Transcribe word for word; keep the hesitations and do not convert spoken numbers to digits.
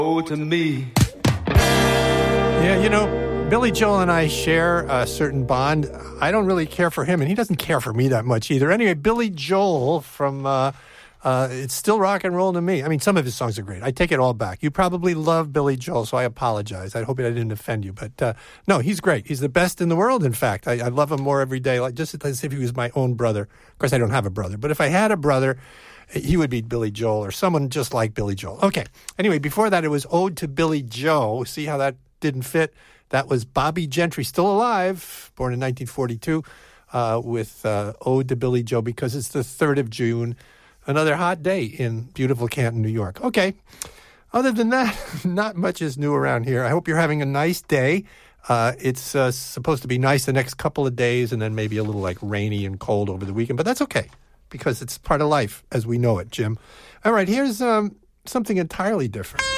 Oh, to me. Yeah, you know, Billy Joel and I share a certain bond. I don't really care for him, and he doesn't care for me that much either. Anyway, Billy Joel from uh, uh, It's Still Rock and Roll to Me. I mean, some of his songs are great. I take it all back. You probably love Billy Joel, so I apologize. I hope I didn't offend you. But uh, no, he's great. He's the best in the world, in fact. I, I love him more every day, like just as if he was my own brother. Of course, I don't have a brother. But if I had a brother, he would be Billy Joel or someone just like Billy Joel. Okay. Anyway, before that, it was Ode to Billy Joe. See how that didn't fit? That was Bobby Gentry, still alive, born in nineteen forty-two, uh, with uh, Ode to Billy Joe, because it's the third of June, another hot day in beautiful Canton, New York. Okay. Other than that, not much is new around here. I hope you're having a nice day. Uh, it's uh, supposed to be nice the next couple of days, and then maybe a little like rainy and cold over the weekend, but that's okay, because it's part of life as we know it, Jim. All right, here's um, something entirely different.